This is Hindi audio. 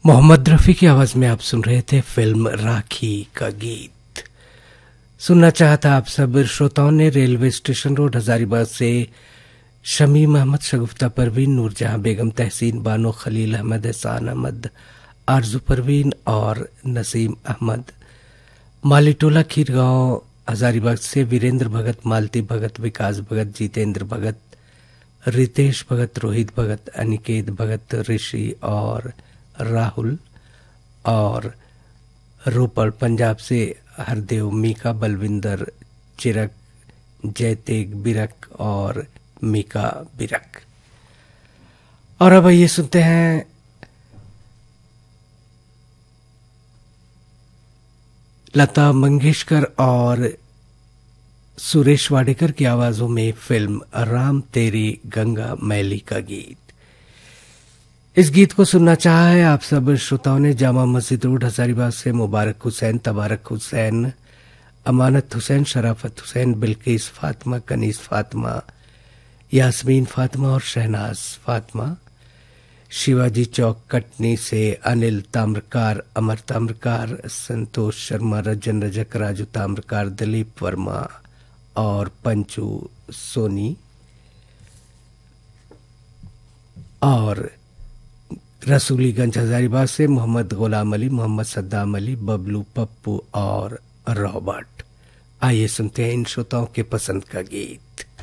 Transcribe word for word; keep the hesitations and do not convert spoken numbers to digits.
मोहम्मद रफी की आवाज में आप सुन रहे थे फिल्म राखी का गीत। सुनना चाहता आप सब श्रोताओं ने रेलवे स्टेशन रोड हजारीबाग से शमीम अहमद, शगुफ्ता परवीन, नूरजहां बेगम, तहसीन बानो, खलील अहमद, एहसान अहमद, आरजू परवीन और नसीम अहमद, मालीटोला खीरगांव हजारीबाग से वीरेंद्र भगत, मालती भगत, विकास भगत, जितेंद्र भगत, रितेश भगत, रोहित भगत, अनिकेत भगत, ऋषि और राहुल, और रोपड़ पंजाब से हरदेव, मीका, बलविंदर, चिरक, जयतेग बिरक और मीका बिरक। और अब ये सुनते हैं लता मंगेशकर और सुरेश वाडेकर की आवाजों में फिल्म राम तेरी गंगा मैली का गीत। इस गीत को सुनना चाहा है आप सब श्रोताओं ने जामा मस्जिद रोड हजारीबाग से मुबारक हुसैन, तबारक हुसैन, अमानत हुसैन, शराफत हुसैन, बिल्किस फातिमा, कनीस फातिमा, यास्मीन फातिमा और शहनाज फातिमा। शिवाजी चौक कटनी से अनिल ताम्रकार, अमर ताम्रकार, संतोष शर्मा, रजन रजक, राजू ताम्रकार, दिलीप वर्मा और पंचू सोनी, और रसूलीगंज हजारीबाग से मोहम्मद गुलाम अली, मोहम्मद सद्दाम अली, बबलू, पप्पू और रॉबर्ट। आइए सुनते हैं इन श्रोताओं के पसंद का गीत।